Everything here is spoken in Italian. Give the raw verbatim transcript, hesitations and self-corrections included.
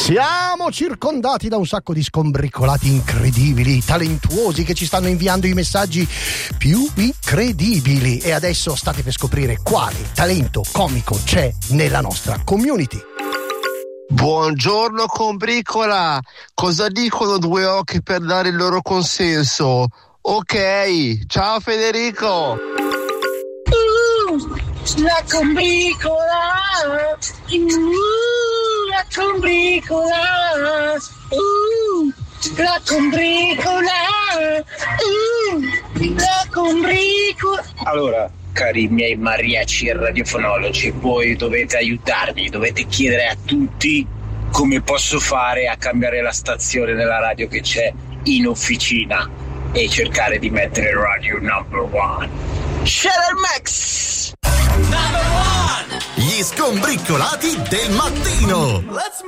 Siamo circondati da un sacco di scombricolati incredibili, talentuosi, che ci stanno inviando i messaggi più incredibili, e adesso state per scoprire quale talento comico c'è nella nostra community. Buongiorno combricola, cosa dicono due occhi per dare il loro consenso? Ok, ciao Federico. Uh, la combricola, uh, la combricola, uh, la combricola, uh, la combricola. Allora, cari miei mariachi e radiofonologi, voi dovete aiutarmi, dovete chiedere a tutti come posso fare a cambiare la stazione della radio che c'è in officina e cercare di mettere radio number one. Shadow Max! Number one! Gli scombriccolati del mattino! Let's